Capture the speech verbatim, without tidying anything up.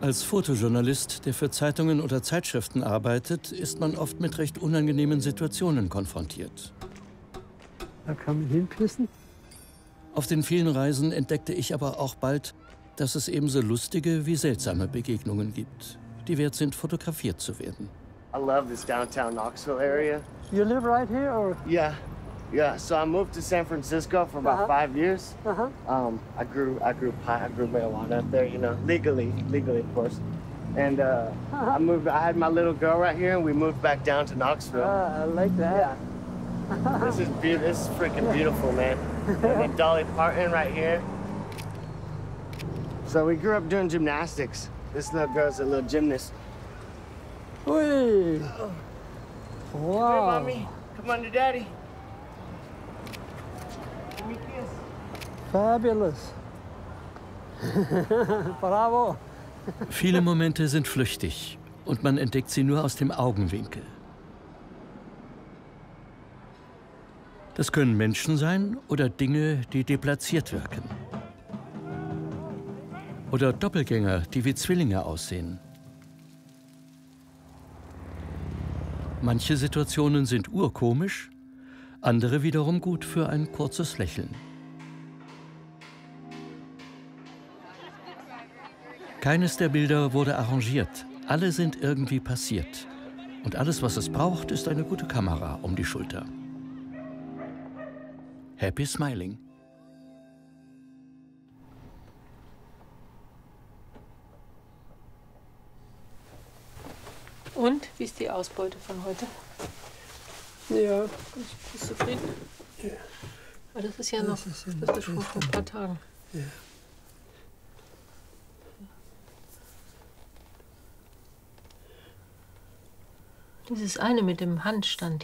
Als Fotojournalist, der für Zeitungen oder Zeitschriften arbeitet, ist man oft mit recht unangenehmen Situationen konfrontiert. Da kann man hinpissen. Auf den vielen Reisen entdeckte ich aber auch bald, dass es ebenso lustige wie seltsame Begegnungen gibt, die wert sind, fotografiert zu werden. I love this downtown Knoxville area. You live right here, or? Yeah, yeah. So I moved to San Francisco for about Uh-huh. five years. Uh-huh. Um, I grew, I grew pot, I grew marijuana up there, you know, legally, legally of course. And uh, I moved. I had my little girl right here, and we moved back down to Knoxville. Ah, I like that. Yeah. This is be This is freaking beautiful, man. And then Dolly Parton right here. So we grew up doing gymnastics. This little girl's a little gymnast. Ui. Hey, Wow. mommy, come on to daddy. Give me a kiss. Fabulous. Bravo. Viele Momente sind flüchtig und man entdeckt sie nur aus dem Augenwinkel. Das können Menschen sein oder Dinge, die deplatziert wirken. Oder Doppelgänger, die wie Zwillinge aussehen. Manche Situationen sind urkomisch, andere wiederum gut für ein kurzes Lächeln. Keines der Bilder wurde arrangiert, alle sind irgendwie passiert. Und alles, was es braucht, ist eine gute Kamera um die Schulter. Happy Smiling. Und, wie ist die Ausbeute von heute? Ja. Bist du zufrieden? Ja. Aber das ist ja noch, Das ist ja das ist schon vor ein paar Tagen. Ja. Dieses eine mit dem Handstand